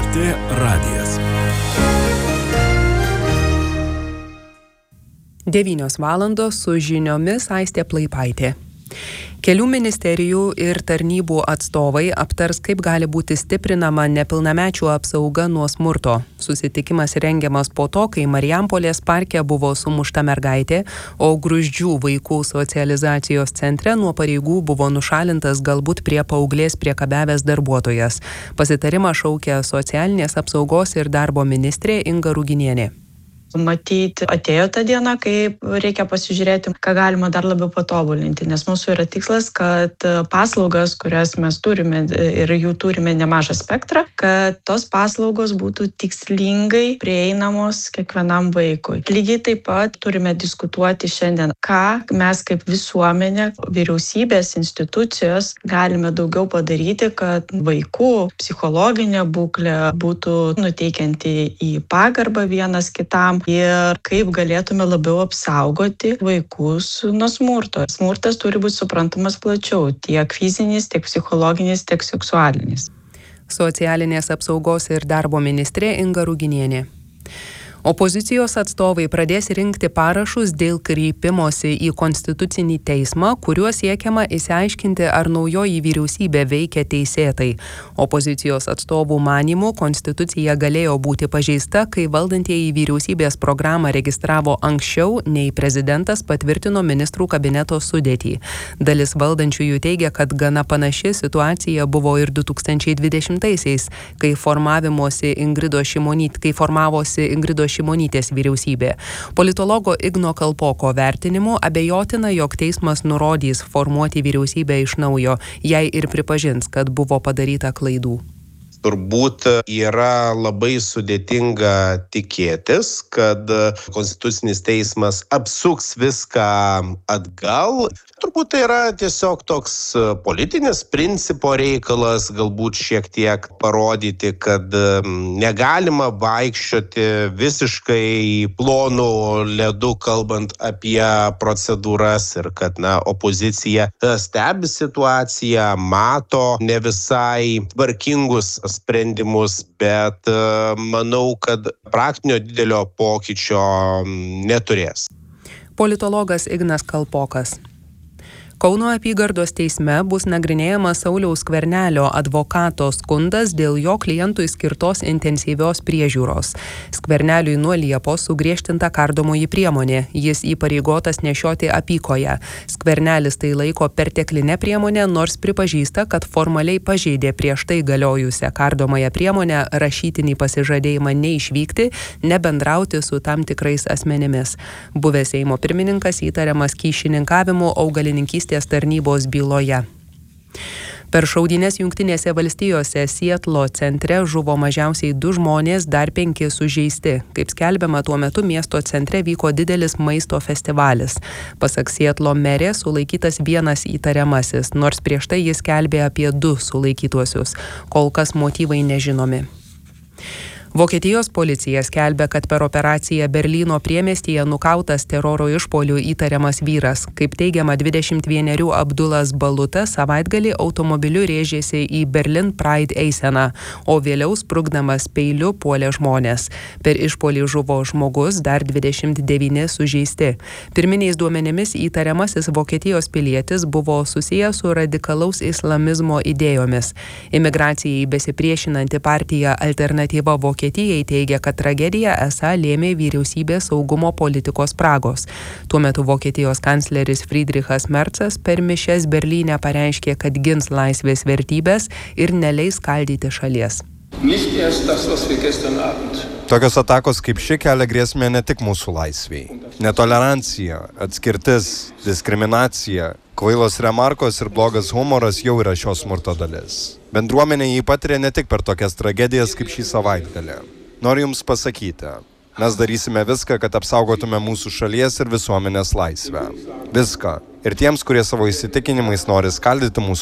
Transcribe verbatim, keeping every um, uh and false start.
T radijas. devynios valandos su žiniomis Aistė Plaipaitė. Kelių ministerijų ir tarnybų atstovai aptars, kaip gali būti stiprinama nepilnamečių apsauga nuo smurto. Susitikimas rengiamas po to, kai Marijampolės parke buvo sumušta mergaitė, o Gruzdžių vaikų socializacijos centre nuo pareigų buvo nušalintas galbūt prie paauglės priekabiavęs darbuotojas. Pasitarimą šaukia socialinės apsaugos ir darbo ministrė Inga Ruginienė. Matyti, atėjo ta diena, kai reikia pasižiūrėti, ką galima dar labiau patobulinti, nes mūsų yra tikslas, kad paslaugas, kurias mes turime ir jų turime nemažą spektrą, kad tos paslaugos būtų tikslingai prieinamos kiekvienam vaikui. Lygiai taip pat turime diskutuoti šiandien, ką mes kaip visuomenė, vyriausybės, institucijos galime daugiau padaryti, kad vaikų psichologinė būklė būtų nuteikianti į pagarbą vienas kitam, ir kaip galėtume labiau apsaugoti vaikus nuo smurto. Smurtas turi būti suprantamas plačiau, tiek fizinis, tiek psichologinis, tiek seksualinis. Socialinės apsaugos ir darbo ministrė Inga Ruginienė. Opozicijos atstovai pradės rinkti parašus dėl kreipimosi į Konstitucinį teismą, kuriuo siekiama išsiaiškinti, ar naujoji vyriausybė veikia teisėtai. Opozicijos atstovų manymu Konstitucija galėjo būti pažeista, kai valdantieji vyriausybės programą registravo anksčiau, nei prezidentas patvirtino ministrų kabineto sudėtį. Dalis valdančiųjų teigia, kad gana panaši situacija buvo ir du tūkstančiai dvidešimtaisiais, kai formavimosi Ingridos Šimonytės, kai formavosi Ingridos Šimonytės vyriausybė. Politologo Igno Kalpoko vertinimu abejotina, jog teismas nurodys formuoti vyriausybę iš naujo, jei ir pripažins, kad buvo padaryta klaidų. Turbūt yra labai sudėtinga tikėtis, kad Konstitucinis teismas apsuks viską atgal. Turbūt tai yra tiesiog toks politinis principo reikalas, galbūt šiek tiek parodyti, kad negalima vaikščioti visiškai plonų ledų, kalbant apie procedūras, ir kad na, opozicija stebi situaciją, mato ne visai tvarkingus sprendimus, bet manau, kad praktinio didelio pokyčio neturės. Politologas Ignas Kalpokas. Kauno apygardos teisme bus nagrinėjamas Sauliaus Skvernelio advokato skundas dėl jo klientui skirtos intensyvios priežiūros. Skverneliui nuo Liepos sugriežtinta kardomoji priemonė. Jis įpareigotas nešioti apykoję. Skvernelis tai laiko perteklinę priemonę, nors pripažįsta, kad formaliai pažeidė prieš tai galiojusią kardomąją priemonę rašytinį pasižadėjimą neišvykti, nebendrauti su tam tikrais asmenimis. Buvęs Seimo pirmininkas įtariamas kyšininkavimu augalininkystės tarnybos byloje. Per šaudynes Jungtinėse valstijose Sietlo centre žuvo mažiausiai du žmonės, dar penki sužeisti. Kaip skelbiama, tuo metu miesto centre vyko didelis maisto festivalis. Pasak Sietlo merės sulaikytas vienas įtariamasis, nors prieš tai jis skelbė apie du sulaikytuosius. Kol kas motyvai nežinomi. Vokietijos policija skelbia, kad per operaciją Berlyno priemiestyje nukautas teroro išpuolių įtariamas vyras. Kaip teigiama, dvidešimt vienerių Abdulas Balutas savaitgalį automobiliu rėžėsi į Berlin Pride eiseną, o vėliau sprukdamas peiliu puolė žmonės. Per išpuolį žuvo žmogus, dar dvidešimt devyni sužeisti. Pirminiais duomenimis įtariamasis Vokietijos pilietis buvo susijęs su radikalaus islamizmo idėjomis. Imigracijai besipriešinanti partija Alternatyva Vokietijos Vokietijai teigia, kad tragediją esą lėmė vyriausybės saugumo politikos spragos. Tuo metu Vokietijos kancleris Friedrichas Merzas per mišias Berlyne pareiškė, kad gins laisvės vertybės ir neleis skaldyti šalies. Tokios atakos kaip ši kelia grėsmę ne tik mūsų laisviai. Netolerancija, atskirtis, diskriminacija, kvailos remarkos ir blogas humoras jau yra šios smurto dalis. Bendruomenė jį patiria ne tik per tokias tragedijas kaip šį savaitgalį. Noriu Jums pasakyti, mes darysime viską, kad apsaugotume mūsų šalies ir visuomenės laisvę. Viską. Ir tiems, kurie savo įsitikinimais nori skaldyti mūsų